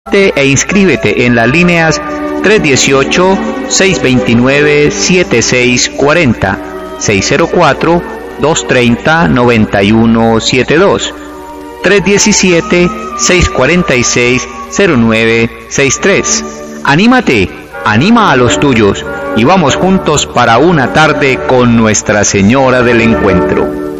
E inscríbete en las líneas 318-629-7640, 604-230-9172, 317-646-0963. Anímate, anima a los tuyos y vamos juntos para una tarde con Nuestra Señora del Encuentro.